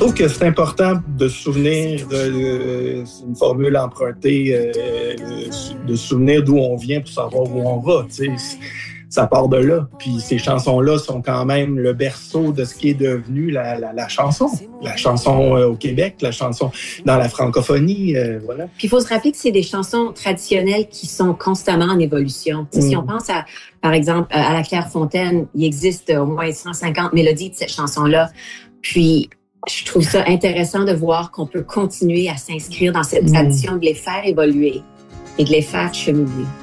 trouve que c'est important de se souvenir, c'est une formule empruntée, de se souvenir d'où on vient pour savoir où on va. Ça part de là. Puis ces chansons-là sont quand même le berceau de ce qui est devenu la chanson. La chanson au Québec, la chanson dans la francophonie, voilà. Puis il faut se rappeler que c'est des chansons traditionnelles qui sont constamment en évolution. Si on pense par exemple, à la Clairefontaine, il existe au moins 150 mélodies de cette chanson-là. Puis je trouve ça intéressant de voir qu'on peut continuer à s'inscrire dans cette tradition, de les faire évoluer et de les faire cheminer.